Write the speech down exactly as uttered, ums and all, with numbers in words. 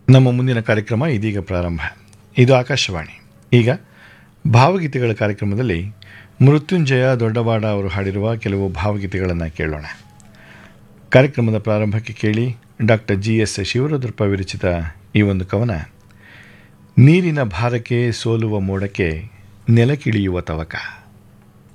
ನಮ್ಮ ಮುಂದಿನ ಕಾರ್ಯಕ್ರಮ ಇದೀಗ ಪ್ರಾರಂಭ. ಇದು ಆಕಾಶವಾಣಿ. ಈಗ ಭಾವಗೀತೆಗಳ ಕಾರ್ಯಕ್ರಮದಲ್ಲಿ ಮೃತ್ಯುಂಜಯ ದೊಡ್ಡವಾಡ ಅವರು ಹಾಡಿರುವ ಕೆಲವು ಭಾವಗೀತೆಗಳನ್ನು ಕೇಳೋಣ. ಕಾರ್ಯಕ್ರಮದ ಪ್ರಾರಂಭಕ್ಕೆ ಕೇಳಿ ಡಾಕ್ಟರ್ ಜಿ ಎಸ್ ಶಿವರುದ್ರಪ್ಪ ವಿರಚಿತ ಈ ಒಂದು ಕವನ. ನೀರಿನ ಭಾರಕ್ಕೆ ಸೋಲುವ ಮೋಡಕ್ಕೆ ನೆಲಕಿಳಿಯುವ ತವಕ.